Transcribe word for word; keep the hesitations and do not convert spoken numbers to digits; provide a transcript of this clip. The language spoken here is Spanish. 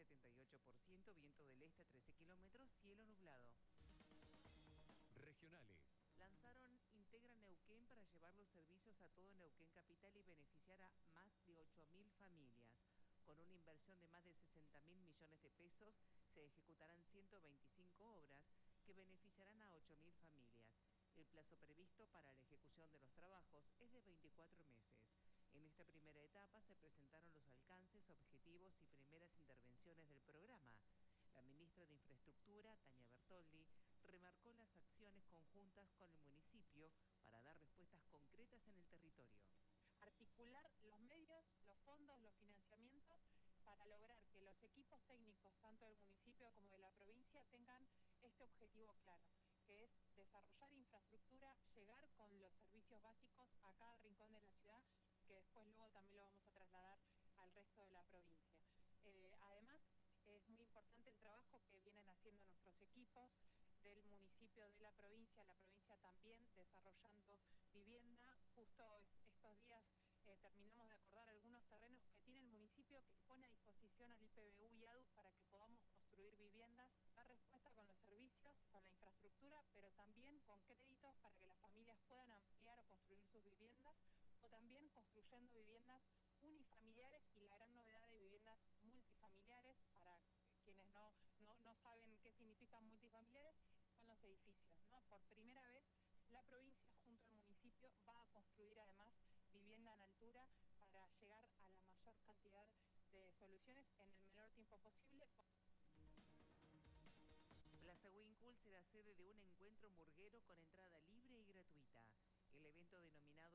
setenta y ocho por ciento, viento del este a trece kilómetros, cielo nublado. Regionales. Lanzaron Integra Neuquén para llevar los servicios a todo Neuquén Capital y beneficiar a más de ocho mil familias. Con una inversión de más de sesenta mil millones de pesos, se ejecutarán ciento veinticinco obras que beneficiarán a ocho mil familias. El plazo previsto para la ejecución de los trabajos es de veinticuatro meses. En esta primera etapa se presentaron los alcances, objetivos y primeras intervenciones del programa. La ministra de Infraestructura, Tania Bertoldi, remarcó las acciones conjuntas con el municipio para dar respuestas concretas en el territorio. Articular los medios, los fondos, los financiamientos para lograr que los equipos técnicos, tanto del municipio como de la provincia, tengan este objetivo claro, que es desarrollar infraestructura, llegar con los servicios básicos a cada rincón de la ciudad, que después luego también lo vamos a trasladar al resto de la provincia. Eh, además, es muy importante el trabajo que vienen haciendo nuestros equipos del municipio, de la provincia, la provincia también desarrollando vivienda. Justo estos días eh, terminamos de acordar algunos terrenos que tiene el municipio que pone a disposición al I P B U y A D U para que podamos construir viviendas, dar respuesta con los servicios, con la infraestructura, pero también con créditos para que las familias puedan ampliar o construir sus viviendas, o también construyendo viviendas unifamiliares y la gran novedad de viviendas multifamiliares. Para quienes no, no, no saben qué significan multifamiliares, son los edificios, ¿no? Por primera vez la provincia junto al municipio va a construir además vivienda en altura para llegar a la mayor cantidad de soluciones en el menor tiempo posible. Plaza Winkle será sede de un encuentro murguero con entrada libre y gratuita. El evento denominado